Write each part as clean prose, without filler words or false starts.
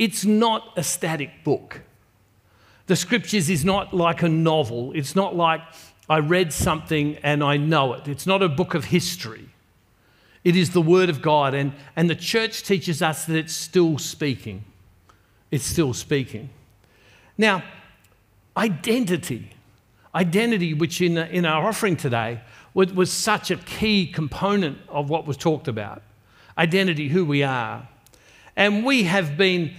it's not a static book. The Scriptures is not like a novel. It's not like I read something and I know it. It's not a book of history. It is the Word of God, and the church teaches us that it's still speaking. It's still speaking. Now, identity, which in our offering today was such a key component of what was talked about. Identity, who we are. And we have been,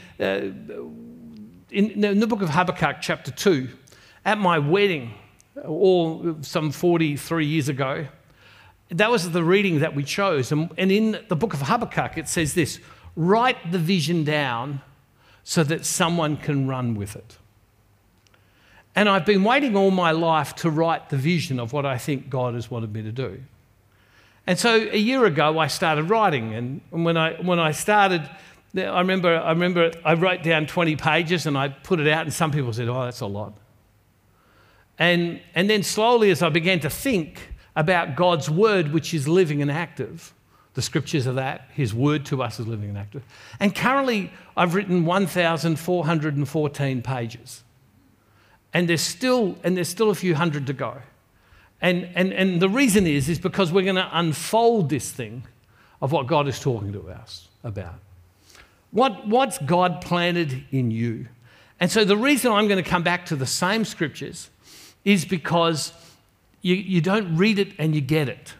in the book of Habakkuk, chapter 2, at my wedding, some 43 years ago, that was the reading that we chose. And in the book of Habakkuk, it says this: write the vision down so that someone can run with it. And I've been waiting all my life to write the vision of what I think God has wanted me to do. And so a year ago, I started writing. And when I started, I remember I wrote down 20 pages and I put it out, and some people said, oh, that's a lot. And then slowly, as I began to think about God's word, which is living and active, the Scriptures are that, his word to us is living and active. And currently, I've written 1,414 pages. And there's still a few hundred to go. And the reason is because we're going to unfold this thing of what God is talking to us about. What's God planted in you? And so the reason I'm going to come back to the same Scriptures is because you don't read it and you get it.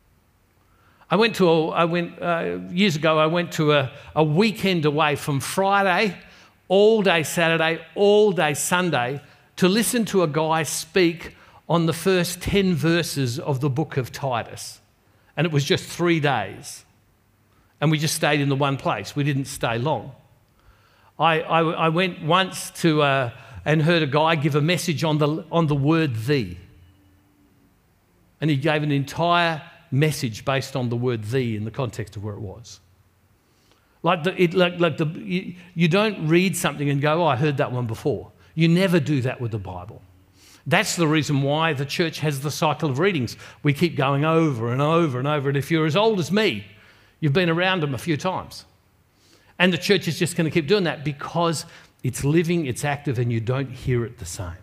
Years ago, I went to a weekend away from Friday, all day Saturday, all day Sunday, to listen to a guy speak on the first 10 verses of the book of Titus. And it was just 3 days. And we just stayed in the one place. We didn't stay long. I went once to and heard a guy give a message on the word "thee." And he gave an entire message based on the word "thee" in the context of where it was. You don't read something and go, oh, I heard that one before. You never do that with the Bible. That's the reason why the church has the cycle of readings. We keep going over and over and over. And if you're as old as me, you've been around them a few times. And the church is just going to keep doing that because it's living, it's active, and you don't hear it the same.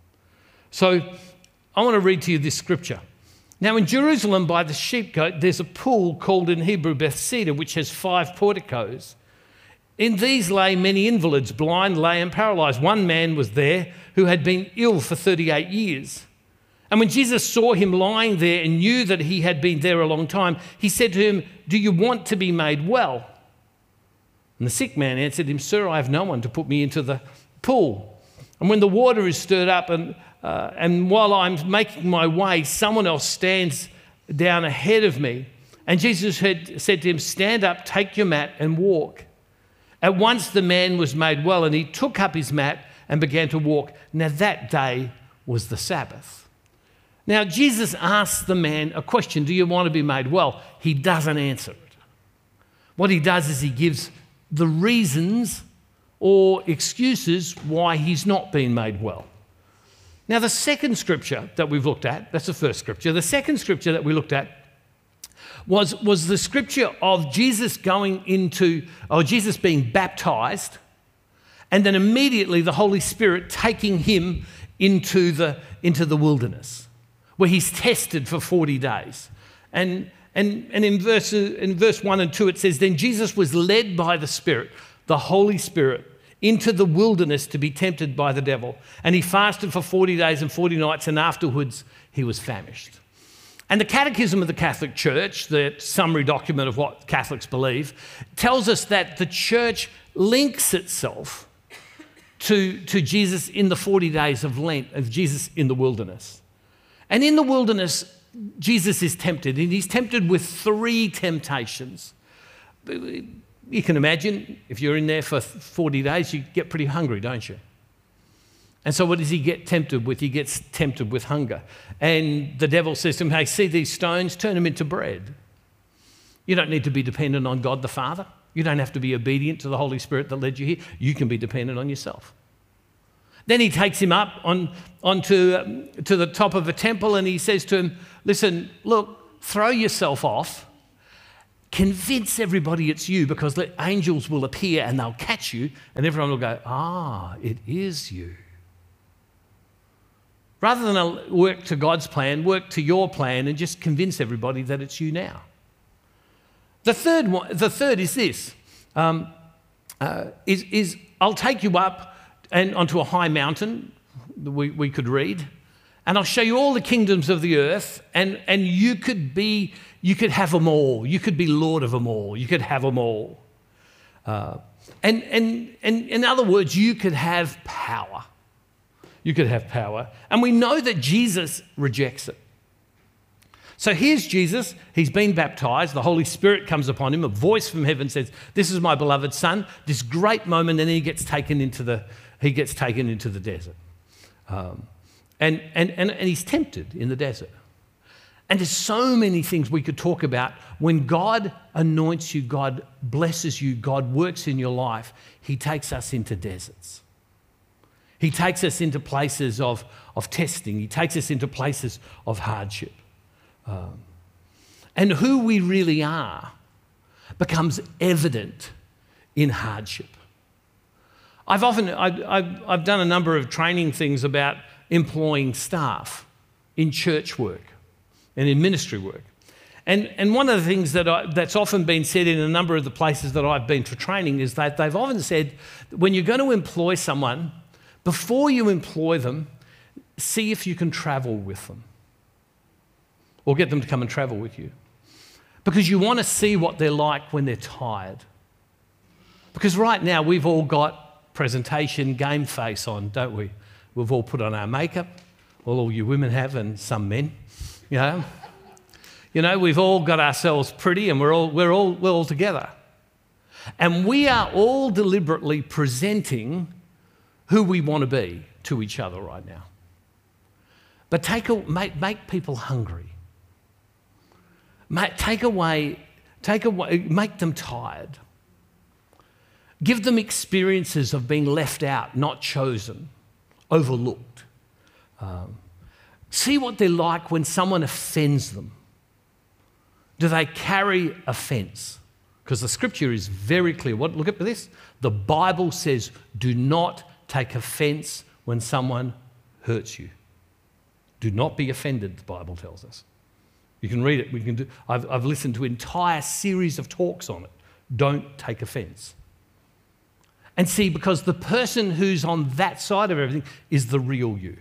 So I want to read to you this scripture. Now, in Jerusalem by the sheep goat, there's a pool called in Hebrew Bethesda, which has 5 porticos. In these lay many invalids, blind, lame, and paralysed. One man was there who had been ill for 38 years. And when Jesus saw him lying there and knew that he had been there a long time, he said to him, "Do you want to be made well?" And the sick man answered him, "Sir, I have no one to put me into the pool. And when the water is stirred up and while I'm making my way, someone else stands down ahead of me." And Jesus had said to him, "Stand up, take your mat and walk." At once the man was made well, and he took up his mat and began to walk. Now that day was the Sabbath. Now Jesus asks the man a question: do you want to be made well? He doesn't answer it. What he does is he gives the reasons or excuses why he's not been made well. Now the second scripture that we've looked at, that's the first scripture. The second scripture that we looked at was the scripture of Jesus Jesus being baptized, and then immediately the Holy Spirit taking him into the wilderness, where he's tested for 40 days. And in verse 1 and 2 it says, "Then Jesus was led by the Spirit, the Holy Spirit, into the wilderness to be tempted by the devil. And he fasted for 40 days and 40 nights, and afterwards he was famished." And the Catechism of the Catholic Church, the summary document of what Catholics believe, tells us that the church links itself to Jesus in the 40 days of Lent, of Jesus in the wilderness. And in the wilderness, Jesus is tempted, and he's tempted with 3 temptations. You can imagine, if you're in there for 40 days, you get pretty hungry, don't you? And so what does he get tempted with? He gets tempted with hunger. And the devil says to him, "Hey, see these stones? Turn them into bread." You don't need to be dependent on God the Father. You don't have to be obedient to the Holy Spirit that led you here. You can be dependent on yourself. Then he takes him up to the top of a temple, and he says to him, "Listen, look, throw yourself off, convince everybody it's you, because the angels will appear and they'll catch you and everyone will go, it is you. Rather than work to God's plan, work to your plan and just convince everybody that it's you now. The third is this, I'll take you up and onto a high mountain, we could read, and I'll show you all the kingdoms of the earth, and you could have them all. You could be Lord of them all. You could have them all. And in other words, you could have power. You could have power. And we know that Jesus rejects it. So here's Jesus. He's been baptized. The Holy Spirit comes upon him. A voice from heaven says, "This is my beloved Son." This great moment, and he gets taken into the desert. And he's tempted in the desert. And there's so many things we could talk about. When God anoints you, God blesses you, God works in your life, he takes us into deserts. He takes us into places of testing. He takes us into places of hardship. And who we really are becomes evident in hardship. I've done a number of training things about employing staff in church work and in ministry work. And one of the things that's often been said in a number of the places that I've been for training is that they've often said, when you're going to employ someone, before you employ them, see if you can travel with them or get them to come and travel with you. Because you want to see what they're like when they're tired. Because right now we've all got presentation game face on, don't we? We've all put on our makeup, all you women have and some men, you know. We've all got ourselves pretty and we're all together. And we are all deliberately presenting who we want to be to each other right now. But make people hungry. Make them tired. Give them experiences of being left out, not chosen, overlooked. See what they're like when someone offends them. Do they carry offence? Because the scripture is very clear. Look at this. The Bible says, do not take offence when someone hurts you. Do not be offended, the Bible tells us. You can read it. I've listened to an entire series of talks on it. Don't take offence. And see, because the person who's on that side of everything is the real you.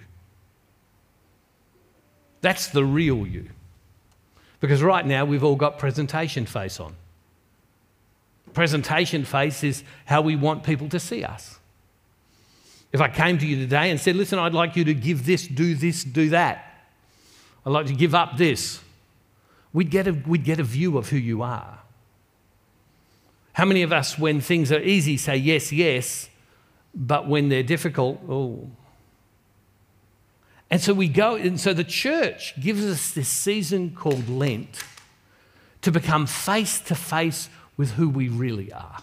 That's the real you. Because right now we've all got presentation face on. Presentation face is how we want people to see us. If I came to you today and said, listen, I'd like you to give this, do that. I'd like to give up this. We'd get a view of who you are. How many of us, when things are easy, say yes, yes, but when they're difficult, oh. And so the church gives us this season called Lent to become face to face with who we really are.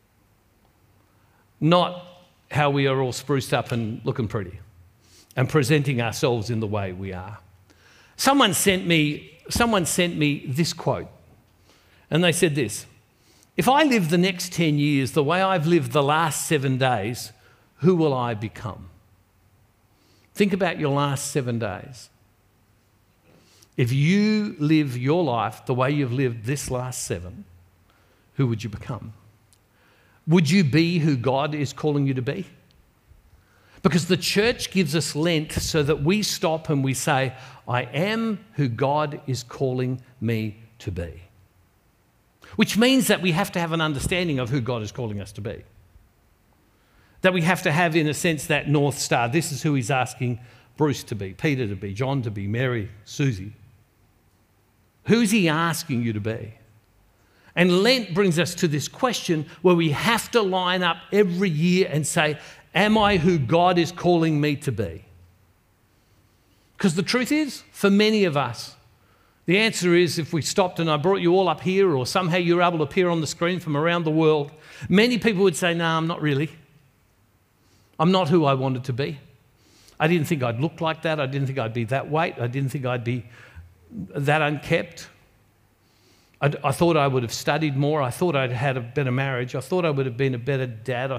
Not how we are all spruced up and looking pretty and presenting ourselves in the way we are. Someone sent me this quote, and they said this: if I live the next 10 years the way I've lived the last 7 days, who will I become? Think about your last 7 days. If you live your life the way you've lived this last 7, who would you become? Would you be who God is calling you to be? Because the church gives us Lent so that we stop and we say, I am who God is calling me to be. Which means that we have to have an understanding of who God is calling us to be. That we have to have, in a sense, that North Star. This is who he's asking Bruce to be, Peter to be, John to be, Mary, Susie. Who's he asking you to be? And Lent brings us to this question where we have to line up every year and say, am I who God is calling me to be? Because the truth is, for many of us, the answer is, if we stopped and I brought you all up here, or somehow you were able to appear on the screen from around the world, many people would say, no, I'm not really. I'm not who I wanted to be. I didn't think I'd look like that. I didn't think I'd be that weight. I didn't think I'd be that unkept. I thought I would have studied more. I thought I'd had a better marriage. I thought I would have been a better dad. I